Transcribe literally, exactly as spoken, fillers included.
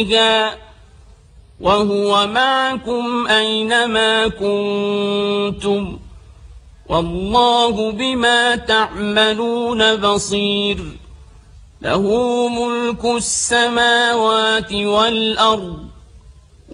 وهو معكم أينما كنتم والله بما تعملون بصير له ملك السماوات والأرض